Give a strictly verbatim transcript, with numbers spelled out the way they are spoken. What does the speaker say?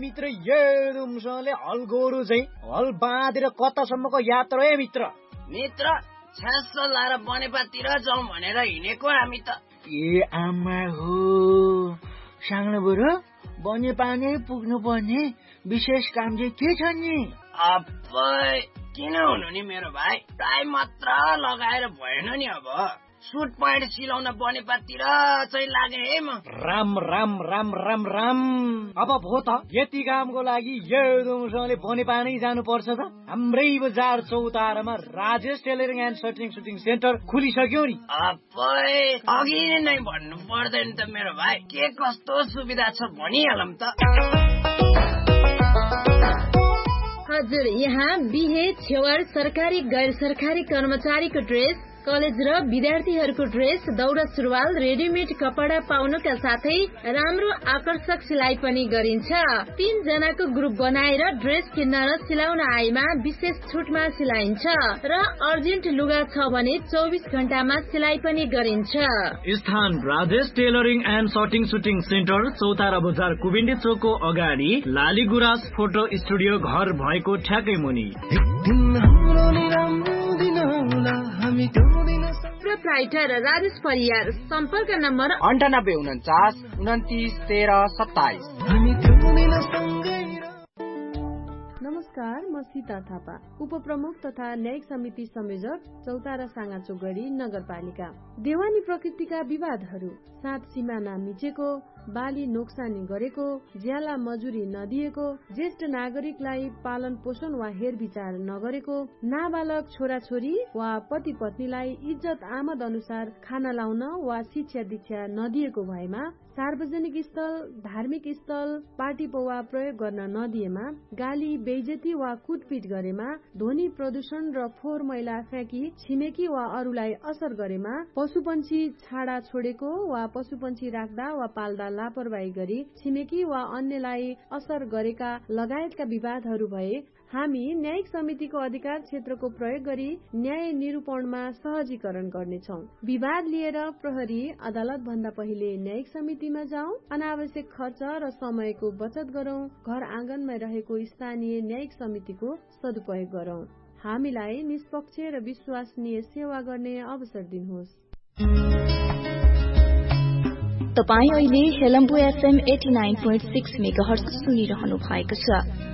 मित्र एकदमसँगले हल गोरु चाहिँ हल बाँधेर कतासम्मको यात्रा है मित्र? मित्र छ्यास लाएर बनेपातिर जाउँ भनेर हिँडेको हामी त। ए आमा हो साङ्लो बुढो, बनेपाने पुग्नु पर्ने विशेष काम चाहिँ के छ नि? अबै किन हुनु नि मेरो भाइ, टाइम मात्र लगाएर भएन नि। अब सुट प्यान्ट सिलाउन बनेपातिर चाहिँ लागे है म। राम राम राम राम राम। अब भो त यति कामको लागि एकदमसँगले बनेपा नै जानुपर्छ त। हाम्रै बजार चौतारामा Rajesh tailoring and shirting shooting centre खुलिसक्यो नि। अबै अघि नै भन्नु पर्दैन त मेरो भाइ, के कस्तो सुविधा छ भनिहालौँ त। हजुर, यहाँ बिहे छेवार सरकारी गैर सरकारी कर्मचारीको ड्रेस, कलेज र विद्यार्थीहरूको ड्रेस, दौरा सुरुवाल, रेडिमेड कपडा पाउनुका साथै राम्रो आकर्षक सिलाइ पनि गरिन्छ। तीन जनाको ग्रुप बनाएर ड्रेस किन्न र सिलाउन आएमा विशेष छुटमा सिलाइन्छ र अर्जेन्ट लुगा छ भने चौबिस घण्टामा सिलाइ पनि गरिन्छ। स्थान Rajesh tailoring and shirting shooting centre, चौतारा बजार कुबेन्डी चोकको अगाडि लाली गुराँस फोटो स्टुडियो घर भएको ठ्याकै मुनि। प्रोप्राइटर राजेश परियार, सम्पर्क नम्बर अन्ठानब्बे उन्चास उन्तिस तेह्र सत्ताइस। नमस्कार, म सीता थापा, उपप्रमुख तथा न्यायिक समिति संयोजक, चौतारा साँगाचोगढी नगरपालिका। देवानी प्रकृतिका विवादहरू, सात सिमाना मिचेको, बाली नोक्सानी गरेको, ज्याला मजुरी नदिएको, ज्येष्ठ नागरिकलाई पालन पोषण वा हेरविचार नगरेको, नाबालक छोराछोरी वा पति पत्नीलाई इज्जत आमद अनुसार खाना लाउन वा शिक्षा दीक्षा नदिएको भएमा, सार्वजनिक स्थल, धार्मिक स्थल, पार्टी पौवा प्रयोग गर्न नदिएमा, गाली बेइज्जती वा कुटपिट गरेमा, ध्वनि प्रदूषण र फोहोर मैला फ्याँकी छिमेकी वा अरूलाई असर गरेमा, पशुपन्छी छाडा छोडेको वा पशुपन्छी राख्दा वा पाल्दा लापरवाही गरी छिमेकी वा अन्यलाई असर गरेका लगायतका विवादहरू भए हामी न्यायिक समितिको अधिकार क्षेत्रको प्रयोग गरी न्याय निरूपणमा सहजीकरण गर्नेछौ। विवाद लिएर प्रहरी अदालत भन्दा पहिले न्यायिक समितिमा जाउँ, अनावश्यक खर्च र समयको बचत गरौं, घर आँगनमै रहेको स्थानीय न्यायिक समितिको सदुपयोग गरौं। हामीलाई निष्पक्ष र विश्वसनीय सेवा गर्ने अवसर दिनुहोस्। तपाई अहिले Helambu FM eighty nine point six megahertz सुनिरहनु भएको छ।